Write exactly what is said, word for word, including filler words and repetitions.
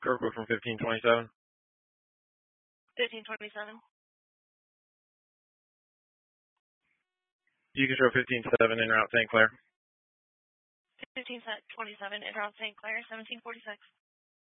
Kirkwood from fifteen twenty-seven. fifteen twenty-seven. You can show fifteen seven en route Saint Clair. fifteen twenty-seven en route Saint Clair, seventeen forty-six.